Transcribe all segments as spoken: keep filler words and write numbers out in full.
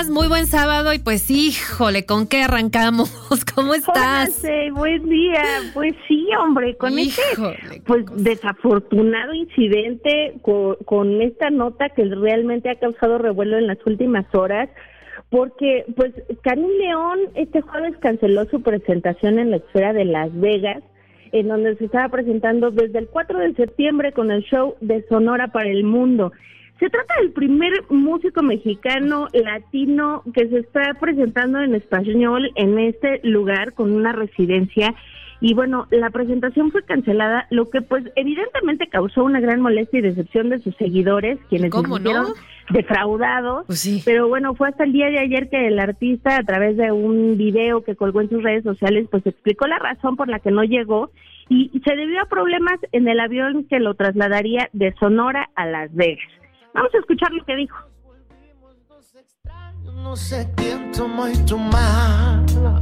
estás? Muy buen sábado y pues híjole, ¿con qué arrancamos? ¿Cómo estás? Hola, buen día. Pues sí, hombre, con híjole, este pues desafortunado incidente, con, con esta nota que realmente ha causado revuelo en las últimas horas, porque pues Karim León este jueves canceló su presentación en la Esfera de Las Vegas, en donde se estaba presentando desde el cuatro de septiembre con el show de Sonora para el Mundo. Se trata del primer músico mexicano latino que se está presentando en español en este lugar con una residencia. Y bueno, la presentación fue cancelada, lo que pues evidentemente causó una gran molestia y decepción de sus seguidores, quienes se sintieron no? defraudados. Pues sí. Pero bueno, fue hasta el día de ayer que el artista, a través de un video que colgó en sus redes sociales, pues explicó la razón por la que no llegó, y se debió a problemas en el avión que lo trasladaría de Sonora a Las Vegas. Vamos a escuchar lo que dijo. No sé quién tomó y tomar.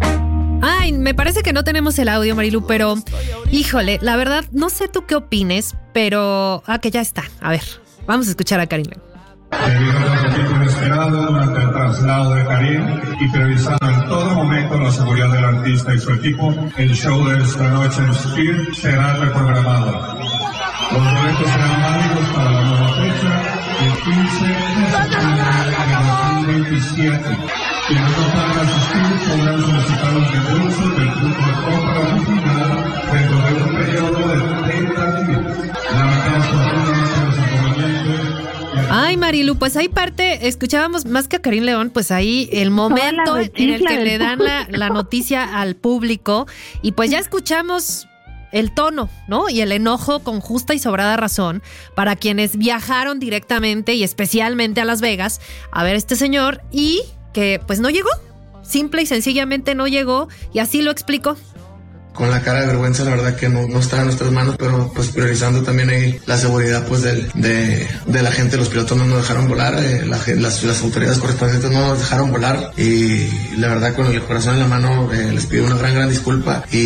Ay, me parece que no tenemos el audio, Marilu, pero híjole, la verdad, no sé tú qué opines, pero... Ah, que ya está. A ver, vamos a escuchar a Karim. Debido a los equipos inesperados durante el traslado de Karim y priorizando en todo momento la seguridad del artista y su equipo, el show de esta noche en Sphere será reprogramado. Los boletos serán válidos para la nueva fecha el quince de septiembre de dos mil veintisiete. Quienes no puedan asistir podrán solicitar los reembolsos del grupo de compra original dentro de un periodo de treinta días. Lamentamos profundamente los inconvenientes. Ay, Marilu, pues ahí parte, escuchábamos más que a Karim León, pues ahí el momento en el que le dan la, la noticia al público, y pues ya escuchamos el tono, ¿no? Y el enojo con justa y sobrada razón para quienes viajaron directamente y especialmente a Las Vegas a ver a este señor, y que pues no llegó, simple y sencillamente no llegó, y así lo explicó. Con la cara de vergüenza, la verdad que no, no está en nuestras manos, pero pues priorizando también ahí la seguridad pues del, de, de la gente. Los pilotos no nos dejaron volar, eh, la, las, las autoridades correspondientes no nos dejaron volar, y la verdad con el corazón en la mano eh, les pido una gran gran disculpa y,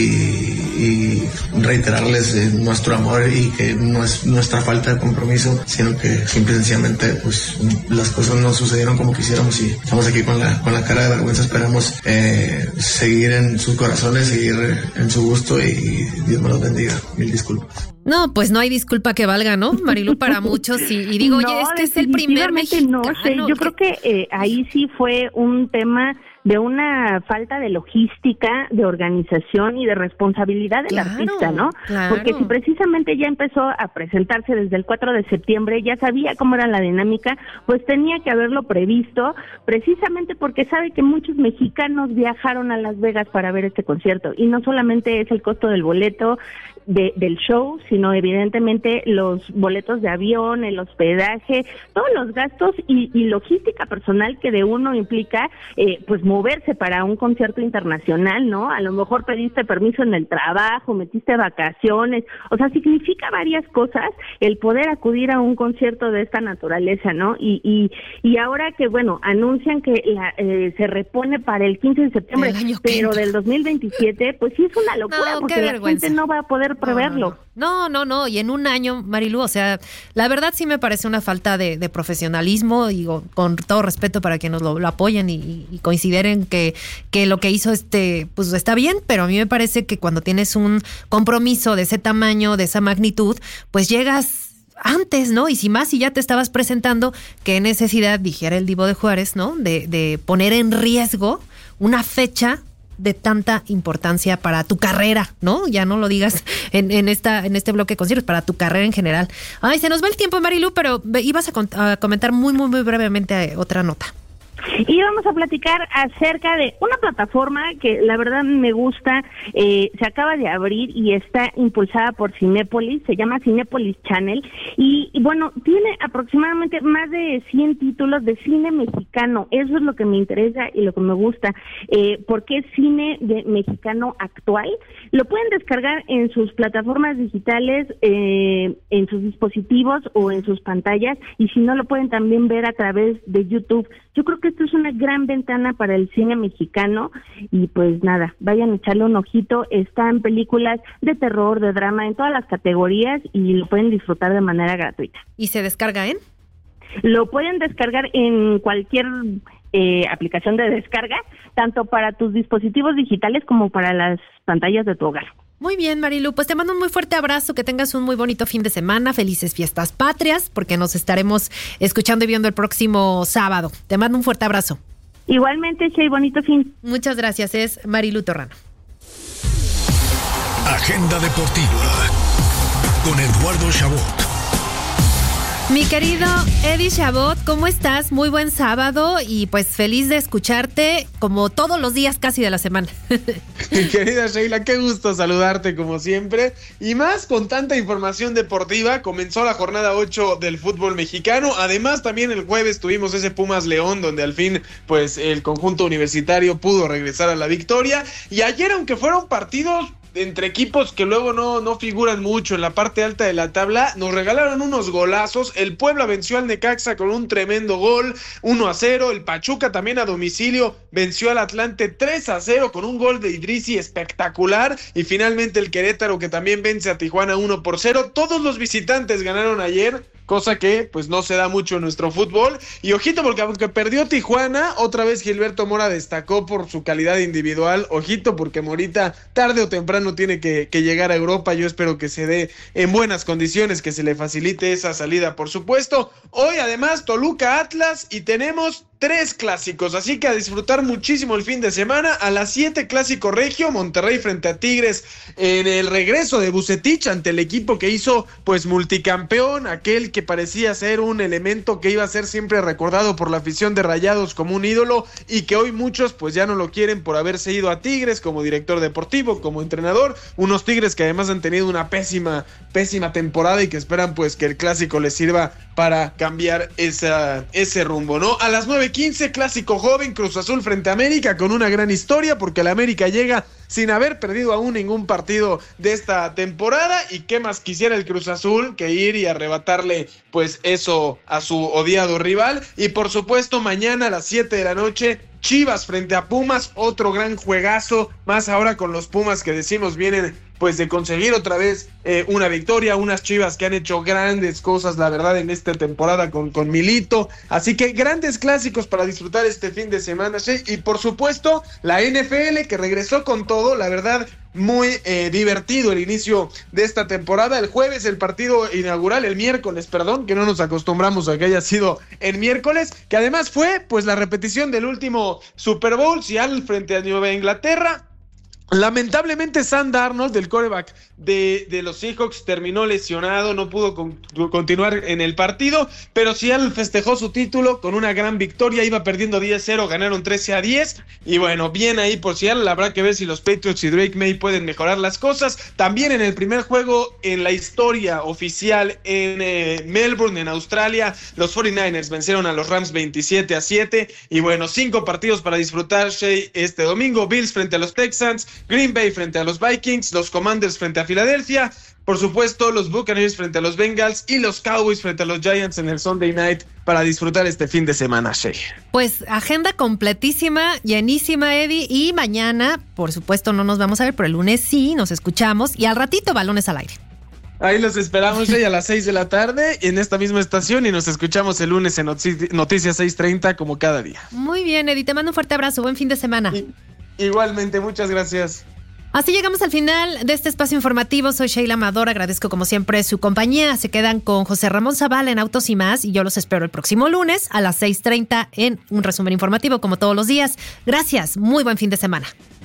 y reiterarles eh, nuestro amor, y que no es nuestra falta de compromiso, sino que simple y sencillamente pues las cosas no sucedieron como quisiéramos, y estamos aquí con la, con la cara de vergüenza. Esperamos eh, seguir en sus corazones, seguir en su gusto, y Dios me los bendiga. Mil disculpas. No, pues no hay disculpa que valga, ¿no, Marilu? Para muchos, y, y digo, no, oye, este es el primer mexicano. No sé, yo creo que eh, ahí sí fue un tema de una falta de logística, de organización y de responsabilidad del claro, artista, ¿no? Claro. Porque si precisamente ya empezó a presentarse desde el cuatro de septiembre, ya sabía cómo era la dinámica, pues tenía que haberlo previsto, precisamente porque sabe que muchos mexicanos viajaron a Las Vegas para ver este concierto, y no solamente es el costo del boleto de, del show, sino evidentemente los boletos de avión, el hospedaje, todos los gastos y, y logística personal que de uno implica, eh, pues moverse para un concierto internacional, ¿no? A lo mejor pediste permiso en el trabajo, metiste vacaciones, o sea, significa varias cosas el poder acudir a un concierto de esta naturaleza, ¿no? Y y, y ahora que, bueno, anuncian que la, eh, se repone para el quince de septiembre, pero del dos mil veintisiete, pues sí es una locura, no, porque la gente no va a poder preverlo. No, no, no, y en un año, Marilu, o sea, la verdad sí me parece una falta de, de profesionalismo, digo, con todo respeto para quienes lo, lo apoyen y, y consideren que, que lo que hizo este, pues está bien, pero a mí me parece que cuando tienes un compromiso de ese tamaño, de esa magnitud, pues llegas antes, ¿no? Y si más, si ya te estabas presentando, qué necesidad, dijera el Divo de Juárez, ¿no? De, de poner en riesgo una fecha de tanta importancia para tu carrera, ¿no? Ya no lo digas en, en esta en este bloque de conciertos, para tu carrera en general. Ay, se nos va el tiempo, Marilu, pero ibas a, con, a comentar muy, muy, muy brevemente otra nota. Y vamos a platicar acerca de una plataforma que la verdad me gusta, eh, se acaba de abrir y está impulsada por Cinépolis, se llama Cinépolis Channel, y, y bueno, tiene aproximadamente más de cien títulos de cine mexicano. Eso es lo que me interesa y lo que me gusta, eh, porque es cine de mexicano actual. Lo pueden descargar en sus plataformas digitales, eh, en sus dispositivos o en sus pantallas, y si no, lo pueden también ver a través de YouTube. Yo creo que esto es una gran ventana para el cine mexicano, y pues nada, vayan a echarle un ojito. Están películas de terror, de drama, en todas las categorías, y lo pueden disfrutar de manera gratuita. ¿Y se descarga en? Lo pueden descargar en cualquier eh, aplicación de descarga, tanto para tus dispositivos digitales como para las pantallas de tu hogar. Muy bien, Marilu, pues te mando un muy fuerte abrazo, que tengas un muy bonito fin de semana, felices fiestas patrias, porque nos estaremos escuchando y viendo el próximo sábado. Te mando un fuerte abrazo. Igualmente, Shey, bonito fin. Muchas gracias, es Marilu Torrano. Agenda Deportiva con Eduardo Chabot. Mi querido Eddie Chabot, ¿cómo estás? Muy buen sábado y pues feliz de escucharte como todos los días casi de la semana. Mi querida Sheila, qué gusto saludarte como siempre. Y más con tanta información deportiva, comenzó la jornada ocho del fútbol mexicano. Además, también el jueves tuvimos ese Pumas León, donde al fin pues el conjunto universitario pudo regresar a la victoria. Y ayer, aunque fueron partidos entre equipos que luego no, no figuran mucho en la parte alta de la tabla, nos regalaron unos golazos. El Puebla venció al Necaxa con un tremendo gol, uno a cero. El Pachuca también a domicilio venció al Atlante tres a cero con un gol de Idrissi espectacular. Y finalmente el Querétaro, que también vence a Tijuana uno por cero. Todos los visitantes ganaron ayer, cosa que pues no se da mucho en nuestro fútbol. Y ojito, porque aunque perdió Tijuana, otra vez Gilberto Mora destacó por su calidad individual. Ojito, porque Morita tarde o temprano tiene que, que llegar a Europa. Yo espero que se dé en buenas condiciones, que se le facilite esa salida, por supuesto. Hoy además Toluca Atlas y tenemos tres clásicos, así que a disfrutar muchísimo el fin de semana. A las siete, clásico regio, Monterrey frente a Tigres en el regreso de Vucetich ante el equipo que hizo pues multicampeón, aquel que parecía ser un elemento que iba a ser siempre recordado por la afición de Rayados como un ídolo y que hoy muchos pues ya no lo quieren por haberse ido a Tigres como director deportivo, como entrenador. Unos Tigres que además han tenido una pésima, pésima temporada y que esperan pues que el clásico les sirva para cambiar esa, ese rumbo, ¿no? A las nueve quince, clásico joven, Cruz Azul frente a América, con una gran historia porque la América llega sin haber perdido aún ningún partido de esta temporada. Y qué más quisiera el Cruz Azul que ir y arrebatarle pues eso a su odiado rival. Y por supuesto mañana a las siete de la noche, Chivas frente a Pumas, otro gran juegazo, más ahora con los Pumas que decimos vienen pues de conseguir otra vez eh, una victoria, unas Chivas que han hecho grandes cosas, la verdad, en esta temporada con, con Milito. Así que grandes clásicos para disfrutar este fin de semana, ¿sí? Y por supuesto, la N F L que regresó con todo, la verdad, muy eh, divertido el inicio de esta temporada. El jueves el partido inaugural, el miércoles, perdón, que no nos acostumbramos a que haya sido el miércoles, que además fue pues la repetición del último Super Bowl, Seattle frente a Nueva Inglaterra. Lamentablemente Sam Darnold, del quarterback de, de los Seahawks, terminó lesionado, no pudo con, continuar en el partido, pero Seattle festejó su título con una gran victoria, iba perdiendo diez cero, ganaron trece a diez, y bueno, bien ahí por Seattle. Habrá que ver si los Patriots y Drake May pueden mejorar las cosas. También en el primer juego en la historia oficial en eh, Melbourne, en Australia, los cuarenta y nueve ers vencieron a los Rams veintisiete a siete, y bueno, cinco partidos para disfrutar, Shea, este domingo. Bills frente a los Texans, Green Bay frente a los Vikings, los Commanders frente a Filadelfia, por supuesto los Buccaneers frente a los Bengals y los Cowboys frente a los Giants en el Sunday Night para disfrutar este fin de semana, Shea. Pues agenda completísima, llenísima, Eddie, y mañana, por supuesto, no nos vamos a ver, pero el lunes sí, nos escuchamos y al ratito Balones al Aire. Ahí los esperamos, Shea, a las seis de la tarde en esta misma estación y nos escuchamos el lunes en Noticias seis treinta como cada día. Muy bien, Eddie, te mando un fuerte abrazo, buen fin de semana. Y- Igualmente, muchas gracias. Así llegamos al final de este espacio informativo. Soy Sheila Amador, agradezco como siempre su compañía. Se quedan con José Ramón Zavala en Autos y Más y yo los espero el próximo lunes a las seis treinta en un resumen informativo como todos los días. Gracias, muy buen fin de semana.